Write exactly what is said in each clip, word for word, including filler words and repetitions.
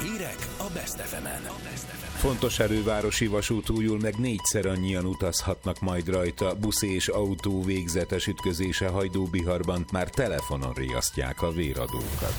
Hírek a Best ef emen. Fontos erővárosi vasút újul meg, négyszer annyian utazhatnak majd rajta. Busz és autó végzetes ütközése Hajdú-Biharban, már telefonon riasztják a véradókat.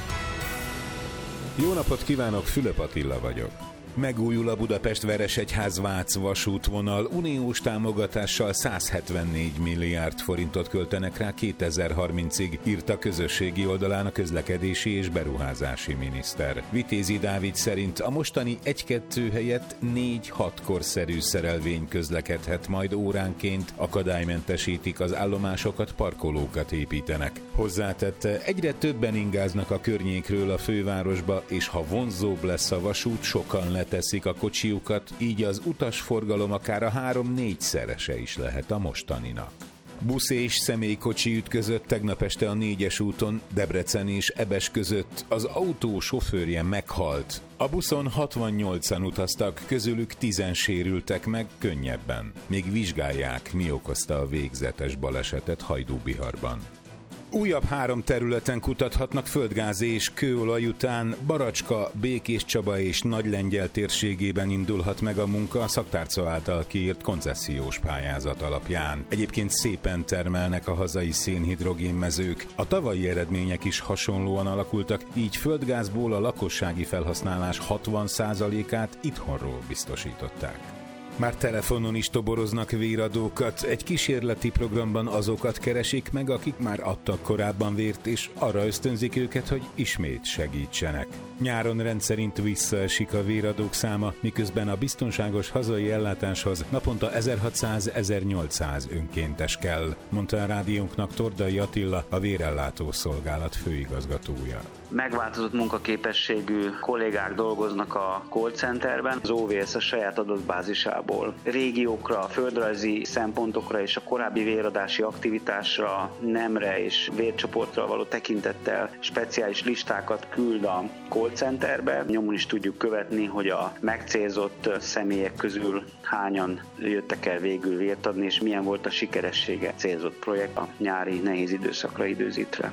Jó napot kívánok, Fülöp Attila vagyok. Megújul a Budapest-Veresegyház-Vác vasútvonal, uniós támogatással száz hetvennégy milliárd forintot költenek rá kétezer-harmincig, írta a közösségi oldalán a közlekedési és beruházási miniszter. Vitézi Dávid szerint a mostani egy-kettő helyett négy-hat korszerű szerelvény közlekedhet majd óránként, akadálymentesítik az állomásokat, parkolókat építenek. Hozzátette, egyre többen ingáznak a környékről a fővárosba, és ha vonzóbb lesz a vasút, sokan leteszik a kocsiukat, így az utasforgalom akár a három-négyszerese is lehet a mostaninak. Busz és személykocsi ütközött tegnap este a négyes úton, Debrecen és Ebes között. Az autó sofőrje meghalt. A buszon hatvannyolcan utaztak, közülük tízen sérültek meg könnyebben. Még vizsgálják, mi okozta a végzetes balesetet Hajdú-Biharban. Újabb három területen kutathatnak földgáz és kőolaj után. Baracska, Békéscsaba és Nagylengyel térségében indulhat meg a munka a szaktárca által kiírt koncesziós pályázat alapján. Egyébként szépen termelnek a hazai szénhidrogénmezők. A tavalyi eredmények is hasonlóan alakultak, így földgázból a lakossági felhasználás hatvan százalékát itthonról biztosították. Már telefonon is toboroznak véradókat, egy kísérleti programban azokat keresik meg, akik már adtak korábban vért, és arra ösztönzik őket, hogy ismét segítsenek. Nyáron rendszerint visszaesik a véradók száma, miközben a biztonságos hazai ellátáshoz naponta ezerhatszáz-ezernyolcszáz önkéntes kell, mondta a rádiónknak Tordai Attila, a Vérellátó Szolgálat főigazgatója. Megváltozott munkaképességű kollégák dolgoznak a call centerben, az o vé es a saját adatbázisából régiókra, földrajzi szempontokra és a korábbi véradási aktivitásra, nemre és vércsoportra való tekintettel speciális listákat küld a call centerbe. Nyomon is tudjuk követni, hogy a megcélzott személyek közül hányan jöttek el végül vért adni, és milyen volt a sikeressége célzott projekt a nyári nehéz időszakra időzítve.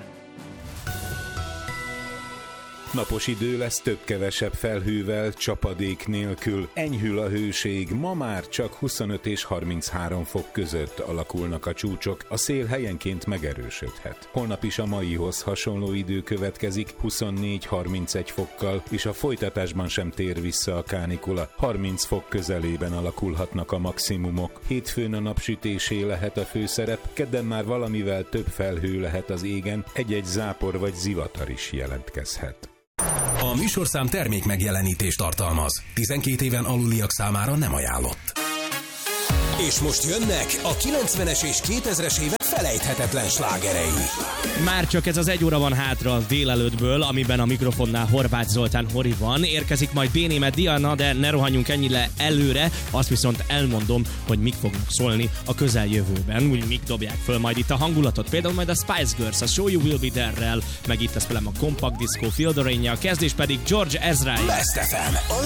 Napos idő lesz, több-kevesebb felhővel, csapadék nélkül. Enyhül a hőség, ma már csak huszonöt és harminchárom fok között alakulnak a csúcsok, a szél helyenként megerősödhet. Holnap is a maihoz hasonló idő következik, huszonnégy-harmincegy fokkal, és a folytatásban sem tér vissza a kánikula. harminc fok közelében alakulhatnak a maximumok. Hétfőn a napsütésé lehet a főszerep, kedden már valamivel több felhő lehet az égen, egy-egy zápor vagy zivatar is jelentkezhet. A műsorszám termék megjelenítést tartalmaz. tizenkét éven aluliak számára nem ajánlott. És most jönnek a kilencvenes és kétezres évek felejthetetlen slágerei. Már csak ez az egy óra van hátra délelőttből, amiben a mikrofonnál Horváth Zoltán Hori van. Érkezik majd B-német Diana, de ne rohanjunk ennyire előre, azt viszont elmondom, hogy mik fognak szólni a közeljövőben, úgy mik dobják föl majd itt a hangulatot. Például majd a Spice Girls, a Show You Will Be There-rel, meg itt lesz velem a Compact Disco, Feel the Rain-ja, a kezdés pedig George Ezra. Best ef em.